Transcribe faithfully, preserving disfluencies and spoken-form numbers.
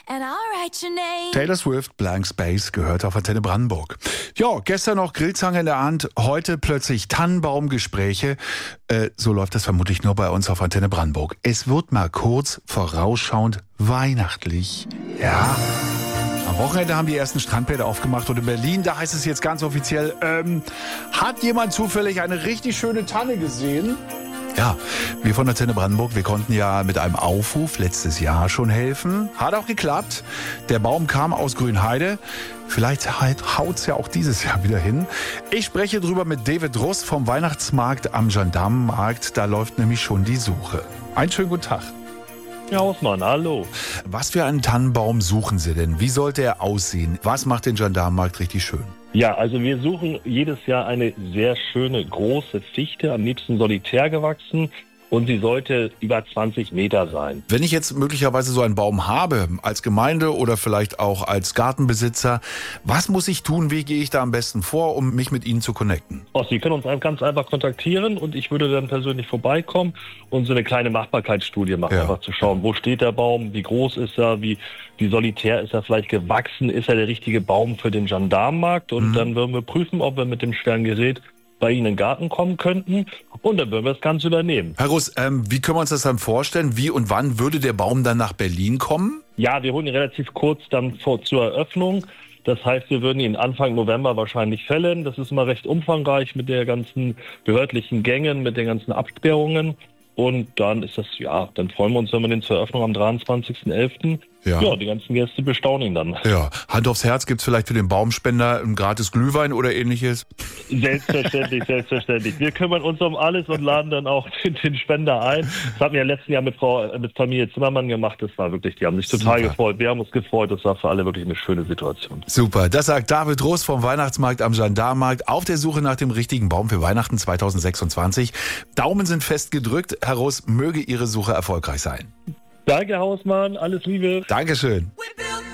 and I'll write your name. Taylor Swift, Blank Space, gehört auf Antenne Brandenburg. Ja, gestern noch Grillzange in der Hand, heute plötzlich Tannenbaumgespräche. Äh, so läuft das vermutlich nur bei uns auf Antenne Brandenburg. Es wird mal kurz vorausschauend weihnachtlich. Ja. Am Wochenende haben die ersten Strandbäder aufgemacht und in Berlin, da heißt es jetzt ganz offiziell, ähm, hat jemand zufällig eine richtig schöne Tanne gesehen? Ja, wir von Antenne Brandenburg, wir konnten ja mit einem Aufruf letztes Jahr schon helfen. Hat auch geklappt. Der Baum kam aus Grünheide. Vielleicht halt haut's ja auch dieses Jahr wieder hin. Ich spreche drüber mit David Russ vom Weihnachtsmarkt am Gendarmenmarkt. Da läuft nämlich schon die Suche. Einen schönen guten Tag. Ja, Hausmann, hallo. Was für einen Tannenbaum suchen Sie denn? Wie sollte er aussehen? Was macht den Gendarmenmarkt richtig schön? Ja, also wir suchen jedes Jahr eine sehr schöne, große Fichte, am liebsten solitär gewachsen. Und sie sollte über zwanzig Meter sein. Wenn ich jetzt möglicherweise so einen Baum habe, als Gemeinde oder vielleicht auch als Gartenbesitzer, was muss ich tun, wie gehe ich da am besten vor, um mich mit Ihnen zu connecten? Oh, Sie können uns ganz einfach kontaktieren und ich würde dann persönlich vorbeikommen und so eine kleine Machbarkeitsstudie machen, ja. Einfach zu schauen, wo steht der Baum, wie groß ist er, wie, wie solitär ist er vielleicht gewachsen, ist er der richtige Baum für den Gendarmenmarkt und mhm. dann würden wir prüfen, ob wir mit dem schweren Gerät bei Ihnen in den Garten kommen könnten und dann würden wir das Ganze übernehmen. Herr Russ, ähm, wie können wir uns das dann vorstellen? Wie und wann würde der Baum dann nach Berlin kommen? Ja, wir holen ihn relativ kurz dann vor, zur Eröffnung. Das heißt, wir würden ihn Anfang November wahrscheinlich fällen. Das ist mal recht umfangreich mit der ganzen behördlichen Gängen, mit den ganzen Absperrungen. Und dann ist das, ja, dann freuen wir uns, wenn wir den zur Eröffnung am dreiundzwanzigsten elften Ja. ja, die ganzen Gäste bestaunen ihn dann. Ja, Hand aufs Herz, gibt's vielleicht für den Baumspender ein gratis Glühwein oder ähnliches? Selbstverständlich, selbstverständlich. Wir kümmern uns um alles und laden dann auch den, den Spender ein. Das hatten wir ja letzten Jahr mit Frau, mit Familie Zimmermann gemacht. Das war wirklich, die haben sich total Super. gefreut. Wir haben uns gefreut. Das war für alle wirklich eine schöne Situation. Super. Das sagt David Russ vom Weihnachtsmarkt am Gendarmenmarkt auf der Suche nach dem richtigen Baum für Weihnachten zweitausendsechsundzwanzig. Daumen sind fest gedrückt. Herr Russ, möge Ihre Suche erfolgreich sein. Danke, Hausmann. Alles Liebe. Dankeschön.